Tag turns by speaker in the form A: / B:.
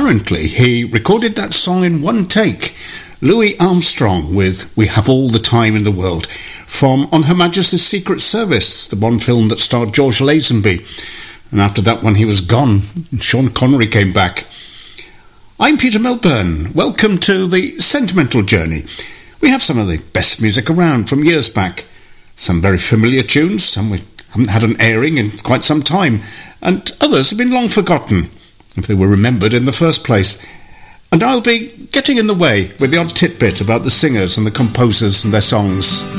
A: apparently he recorded that song in one take. Louis Armstrong with We Have All the Time in the World from On Her Majesty's Secret Service, the Bond film that starred George Lazenby. And after that one, he was gone. Sean Connery came back. I'm Peter Milburn. Welcome to the Sentimental Journey. We have some of the best music around from years back. Some very familiar tunes, some we haven't had an airing in quite some time, and others have been long forgotten, if they were remembered in the first place. And I'll be getting in the way with the odd tidbit about the singers and the composers and their songs.